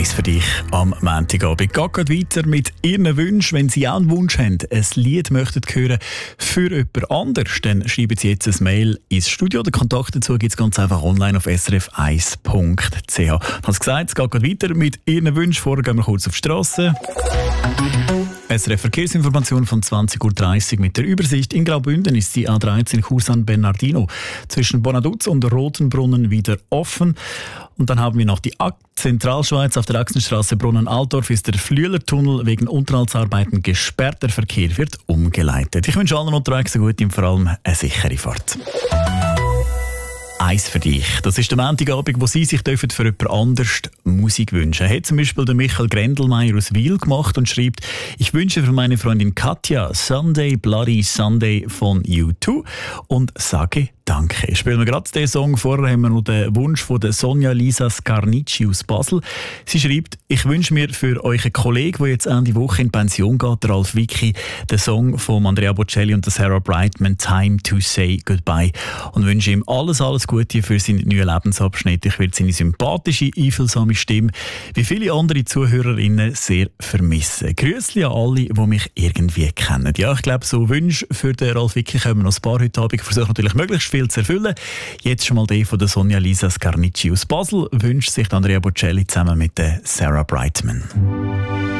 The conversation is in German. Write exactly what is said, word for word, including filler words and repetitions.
Eins für dich am Montagabend. Geht gerade weiter mit Ihren Wünschen. Wenn Sie auch einen Wunsch haben, ein Lied möchten hören für jemand anderes, dann schreiben Sie jetzt ein Mail ins Studio. Den Kontakt dazu gibt es ganz einfach online auf s r f eins punkt c h. Als gesagt, es geht gerade weiter mit Ihren Wünschen. Vorher gehen wir kurz auf die Strasse. S R F Verkehrsinformation von zwanzig Uhr dreißig mit der Übersicht. In Graubünden ist die A dreizehn Chur San Bernardino zwischen Bonaduz und Rotenbrunnen wieder offen. Und dann haben wir noch die A Zentralschweiz auf der Achsenstraße Brunnen-Altdorf ist der Flüelertunnel wegen Unterhaltsarbeiten gesperrt. Der Verkehr wird umgeleitet. Ich wünsche allen unterwegs eine gute und vor allem eine sichere Fahrt. Eins für dich. Das ist der Montagabend, wo Sie sich für jemand anderes Musik wünschen. Hat zum Beispiel der Michael Grendelmeier aus Wil gemacht und schreibt: Ich wünsche für meine Freundin Katja Sunday Bloody Sunday von U zwei und sage Danke. Spielen wir gerade den Song. Vorher haben wir noch den Wunsch von der Sonja Lisa Scarnicci aus Basel. Sie schreibt: Ich wünsche mir für euren Kollegen, der jetzt Ende Woche in Pension geht, der Ralf Vicky, den Song von Andrea Bocelli und der Sarah Brightman, Time to Say Goodbye. Und wünsche ihm alles, alles Gute für seinen neuen Lebensabschnitt. Ich werde seine sympathische, einfühlsame Stimme, wie viele andere Zuhörerinnen, sehr vermissen. Grüßli an alle, die mich irgendwie kennen. Ja, ich glaube, so Wünsche für den Ralf Vicky kommen noch ein paar heute Abend. Ich versuche natürlich möglichst viel zu erfüllen. Jetzt schon mal die von der Sonja Lisa Scarnicci aus Basel wünscht sich Andrea Bocelli zusammen mit der Sarah Brightman.